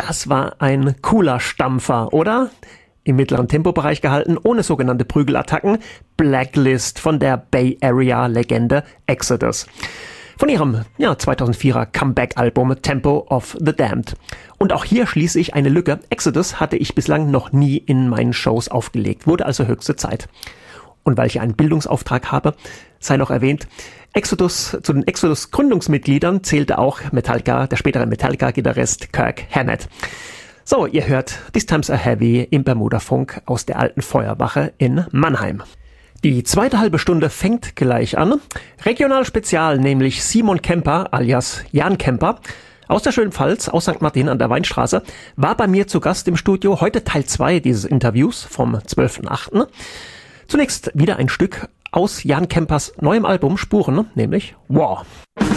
Das war ein cooler Stampfer, oder? Im mittleren Tempobereich gehalten, ohne sogenannte Prügelattacken. Blacklist von der Bay Area-Legende Exodus. Von ihrem 2004er Comeback-Album Tempo of the Damned. Und auch hier schließe ich eine Lücke. Exodus hatte ich bislang noch nie in meinen Shows aufgelegt, wurde also höchste Zeit. Und weil ich einen Bildungsauftrag habe, sei noch erwähnt, zu den Exodus-Gründungsmitgliedern zählte auch Metallica, der spätere Metallica-Gitarrist Kirk Hammett. So, ihr hört These Times Are Heavy im Bermuda-Funk aus der alten Feuerwache in Mannheim. Die zweite halbe Stunde fängt gleich an. Regional Spezial, nämlich Simon Kemper alias Jan Kemper aus der schönen Pfalz, aus St. Martin an der Weinstraße, war bei mir zu Gast im Studio. Heute Teil 2 dieses Interviews vom 12.8. Zunächst wieder ein Stück aus Jan Kempers neuem Album Spuren, nämlich War.